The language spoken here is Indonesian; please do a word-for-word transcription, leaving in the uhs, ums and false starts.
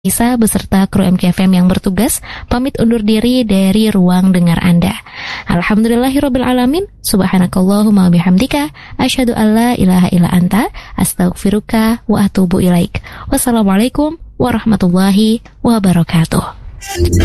Isa beserta kru M K F M yang bertugas pamit undur diri dari ruang dengar Anda. Alhamdulillahirabbil alamin. Subhanakallahumma bihamdika asyhadu alla ilaha illa anta astaghfiruka wa atubu ilaik. Wassalamualaikum warahmatullahi wabarakatuh.